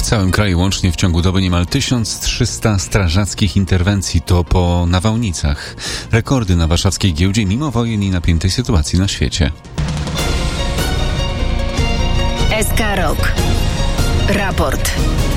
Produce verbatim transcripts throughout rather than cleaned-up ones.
całym kraju łącznie w ciągu doby niemal tysiąc trzysta strażackich interwencji to po nawałnicach. Rekordy na warszawskiej giełdzie mimo wojen i napiętej sytuacji na świecie. S K Rok. Raport.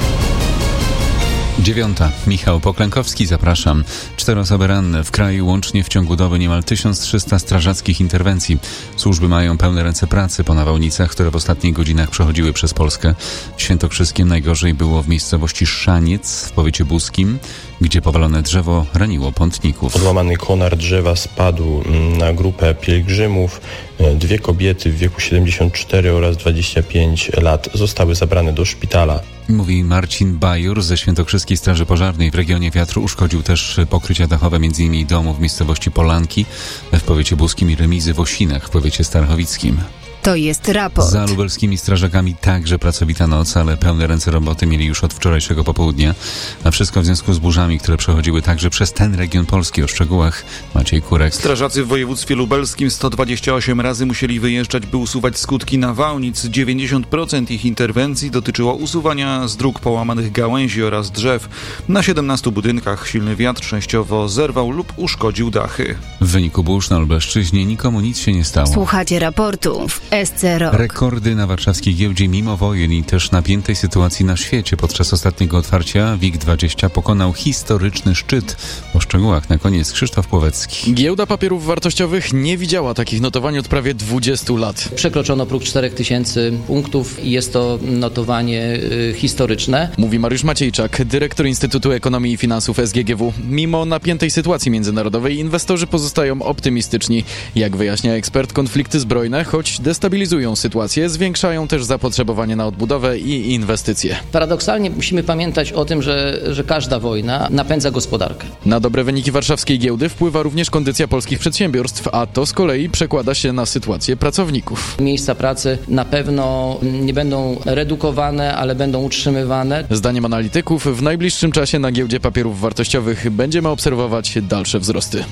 Dziewiąta. Michał Poklękowski, zapraszam. Cztery osoby ranne. W kraju łącznie w ciągu doby niemal tysiąc trzysta strażackich interwencji. Służby mają pełne ręce pracy po nawałnicach, które w ostatnich godzinach przechodziły przez Polskę. W Świętokrzyskiem najgorzej było w miejscowości Szaniec w powiecie buskim, gdzie powalone drzewo raniło pątników. Odłamany konar drzewa spadł na grupę pielgrzymów. Dwie kobiety w wieku siedemdziesiąt cztery oraz dwadzieścia pięć lat zostały zabrane do szpitala. Mówi Marcin Bajur ze Świętokrzyskiej Straży Pożarnej. W regionie wiatr uszkodził też pokrycia dachowe m.in. domów w miejscowości Polanki w powiecie buskim i remizy w Osinach w powiecie starachowickim. To jest raport. Za lubelskimi strażakami także pracowita noc, ale pełne ręce roboty mieli już od wczorajszego popołudnia. A wszystko w związku z burzami, które przechodziły także przez ten region Polski. O szczegółach Maciej Kurek. Strażacy w województwie lubelskim sto dwadzieścia osiem razy musieli wyjeżdżać, by usuwać skutki nawałnic. dziewięćdziesiąt procent ich interwencji dotyczyło usuwania z dróg połamanych gałęzi oraz drzew. Na siedemnastu budynkach silny wiatr częściowo zerwał lub uszkodził dachy. W wyniku burz na Lubelszczyźnie nikomu nic się nie stało. Słuchacie raportu w S C Rok. Rekordy na warszawskiej giełdzie mimo wojen i też napiętej sytuacji na świecie. Podczas ostatniego otwarcia WIG dwadzieścia pokonał historyczny szczyt. O szczegółach na koniec Krzysztof Płowecki. Giełda papierów wartościowych nie widziała takich notowań od prawie dwudziestu lat. Przekroczono próg czterech tysięcy punktów i jest to notowanie y, historyczne. Mówi Mariusz Maciejczak, dyrektor Instytutu Ekonomii i Finansów S G G W. Mimo napiętej sytuacji międzynarodowej inwestorzy pozostają optymistyczni. Jak wyjaśnia ekspert, konflikty zbrojne, choć destabilizują sytuację, zwiększają też zapotrzebowanie na odbudowę i inwestycje. Paradoksalnie musimy pamiętać o tym, że, że każda wojna napędza gospodarkę. Na dobre wyniki warszawskiej giełdy wpływa również kondycja polskich przedsiębiorstw, a to z kolei przekłada się na sytuację pracowników. Miejsca pracy na pewno nie będą redukowane, ale będą utrzymywane. Zdaniem analityków w najbliższym czasie na giełdzie papierów wartościowych będziemy obserwować dalsze wzrosty.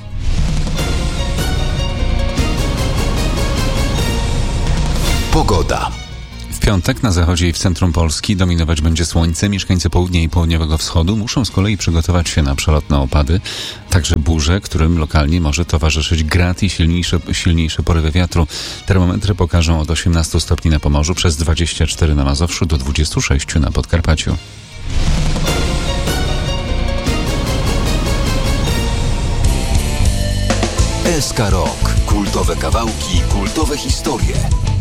Pogoda. W piątek na zachodzie i w centrum Polski dominować będzie słońce. Mieszkańcy południa i południowego wschodu muszą z kolei przygotować się na przelotne opady, także burze, którym lokalnie może towarzyszyć grad i silniejsze, silniejsze porywy wiatru. Termometry pokażą od osiemnastu stopni na Pomorzu, przez dwadzieścia cztery na Mazowszu do dwudziestu sześciu na Podkarpaciu. S K Rok. Kultowe kawałki, kultowe historie.